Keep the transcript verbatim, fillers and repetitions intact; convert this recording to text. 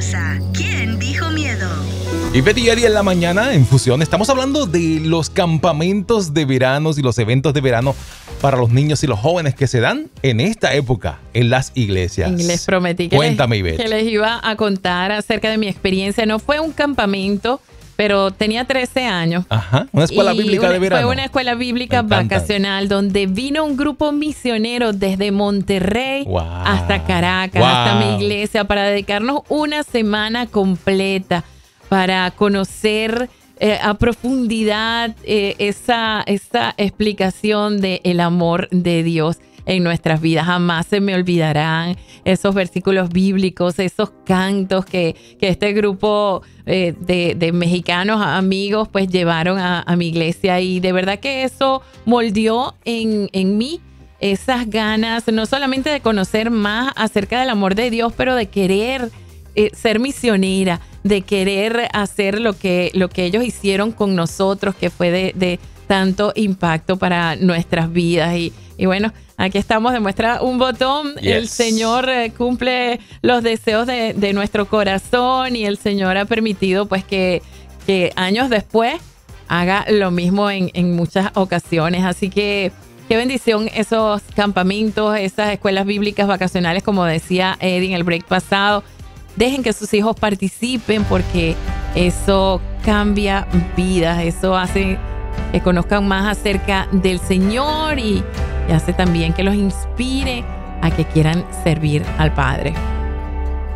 fabulosa. ¿Quién dijo miedo? Y Betty y Eddie en la mañana en Fusión estamos hablando de los campamentos de veranos y los eventos de verano para los niños y los jóvenes que se dan en esta época en las iglesias. Y les prometí que, Cuéntame, les, que les iba a contar acerca de mi experiencia. No fue un campamento, pero tenía trece años. Ajá, una escuela bíblica una, de verano. Fue una escuela bíblica vacacional donde vino un grupo misionero desde Monterrey wow. hasta Caracas, wow. hasta mi iglesia, para dedicarnos una semana completa para conocer eh, a profundidad eh, esa, esa explicación del amor de Dios en nuestras vidas. Jamás se me olvidarán esos versículos bíblicos, esos cantos que, que este grupo eh, de, de mexicanos amigos pues llevaron a, a mi iglesia, y de verdad que eso moldeó en, en mí esas ganas, no solamente de conocer más acerca del amor de Dios, pero de querer eh, ser misionera, de querer hacer lo que, lo que ellos hicieron con nosotros, que fue de, de tanto impacto para nuestras vidas. Y, y bueno, aquí estamos, demuestra un botón. Yes. El Señor eh, cumple los deseos de, de nuestro corazón, y el Señor ha permitido pues que, que años después haga lo mismo en, en muchas ocasiones. Así que qué bendición esos campamentos, esas escuelas bíblicas vacacionales, como decía Eddie en el break pasado. Dejen que sus hijos participen, porque eso cambia vidas, eso hace que conozcan más acerca del Señor, y, y hace también que los inspire a que quieran servir al Padre.